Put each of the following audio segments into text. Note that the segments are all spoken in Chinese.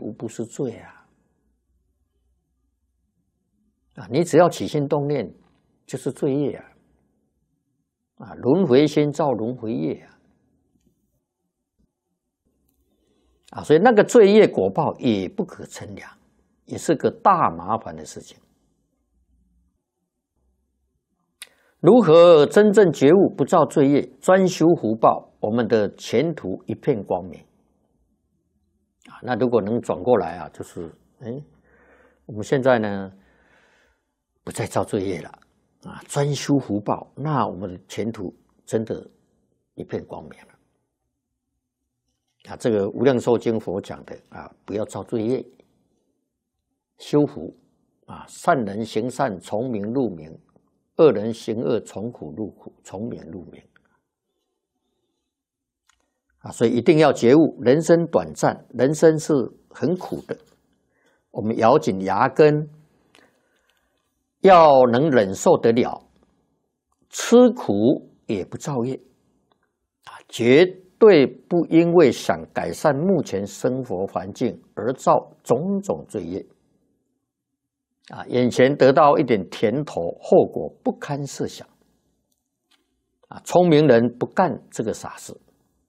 无不是罪啊！你只要起心动念，就是罪业啊！轮回心造轮回业啊！所以那个罪业果报也不可称量，也是个大麻烦的事情。如何真正觉悟，不造罪业，专修福报，我们的前途一片光明那如果能转过来就是我们现在呢不再造罪业了专修福报，那我们的前途真的一片光明了这个《无量寿经》佛讲的不要造罪业，修福善人行善，从明入明；恶人行恶，从苦入苦，从明入明所以一定要觉悟，人生短暂，人生是很苦的，我们咬紧牙根，要能忍受得了，吃苦也不造业绝对不因为想改善目前生活环境而造种种罪业眼前得到一点甜头，后果不堪设想聪明人不干这个傻事。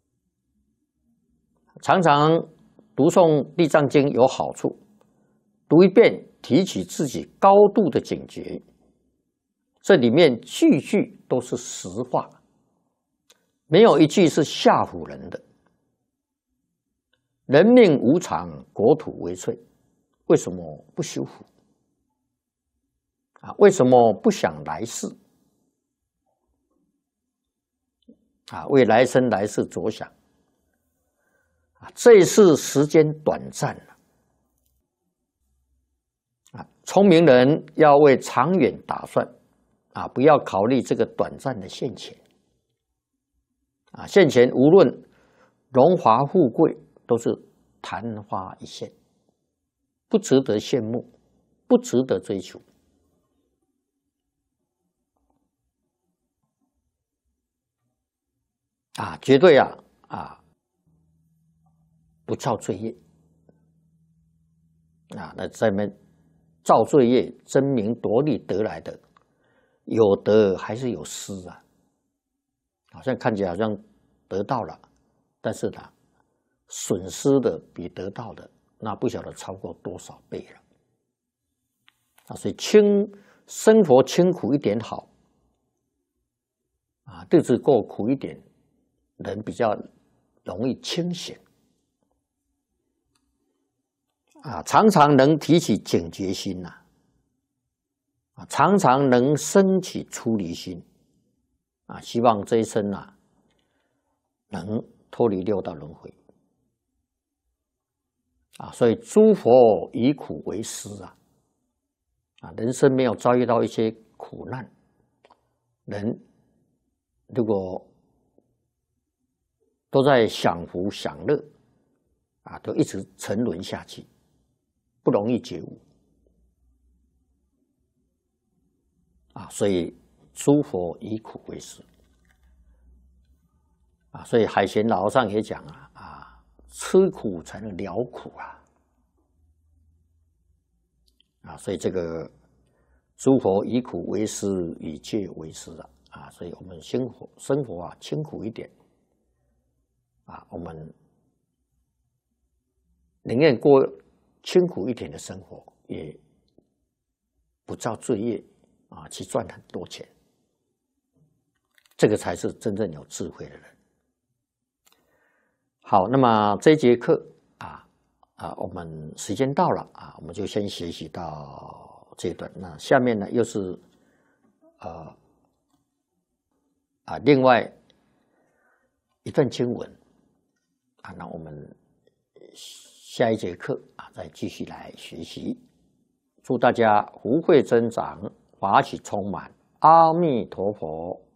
常常读诵《地藏经》有好处，读一遍提起自己高度的警觉，这里面句句都是实话，没有一句是吓唬人的。人命无常，国土为脆，为什么不修福为什么不想来世为来生来世着想这一世时间短暂聪明人要为长远打算不要考虑这个短暂的现前现前无论荣华富贵都是昙花一现，不值得羡慕，不值得追求绝对不造罪业那咱们造罪业争名夺利得来的，有得还是有失好像看起来好像得到了，但是损失的比得到的那不晓得超过多少倍了所以生活清苦一点好日子过苦一点，人比较容易清醒常常能提起警觉心常常能升起出离心希望这一生能脱离六道轮回所以诸佛以苦为师人生没有遭遇到一些苦难，人如果都在享福享乐都一直沉沦下去，不容易觉悟所以诸佛以苦为师所以海贤老和尚也讲吃苦才能了苦所以这个诸佛以苦为师，以戒为师所以我们生活清苦一点我们宁愿过清苦一点的生活，也不造罪业去赚很多钱，这个才是真正有智慧的人。好，那么这一节课我们时间到了我们就先学习到这一段。那下面呢又是另外一段经文那我们下一节课再继续来学习。祝大家福慧增长，法喜充满。阿弥陀佛。